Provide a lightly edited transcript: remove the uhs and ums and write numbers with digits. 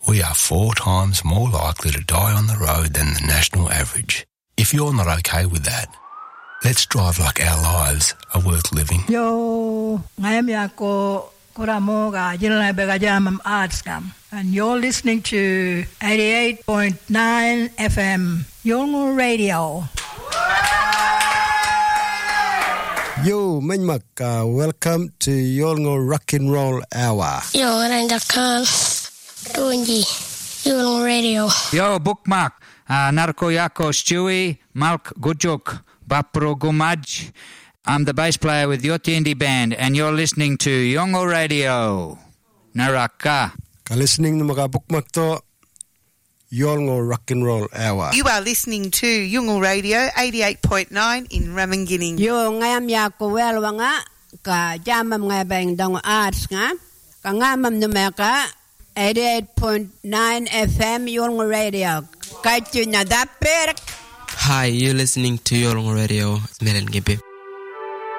We are 4 times more likely to die on the road than the national average. If you're not okay with that, let's drive like our lives are worth living. Yo, ngayam yako kuramoga jilna begajamam artskam, and you're listening to 88.9 FM Yolngu Radio. Yo, Manmak, welcome to Yolngu Rock and Roll Hour. Yo, Randakan, Tunji, Yolngu Radio. Yo, Bookmark, Narko Yako Stewie, Malk Gujuk, Bapro Gumaj. I'm the bass player with Yoti Indie Band, and you're listening to Yolngu Radio. Naraka. Listening to mga Bookmark to Yolngu Rock and Roll Hour. You are listening to Yolngu Radio 88.9 in Ramingining. Yo ngayam yako welwanga ka jamam ngabeng dong arts nga ka ngamam numeka 88.9 FM Yolngu Radio. Kaitu na daper. Hi, you're listening to Yolngu Radio. Melen Gibe.